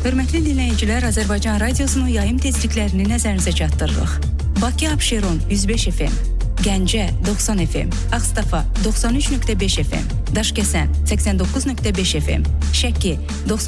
Hörmətli dinləyicilər, Azərbaycan Radiosunun yayım tezliklərini nəzərinizə çatdırırıq. Bakı Abşeron 105 FM, Gəncə 90 FM, Ağstafa 93.5 FM, Daşkəsən 89.5 FM, Şəki 90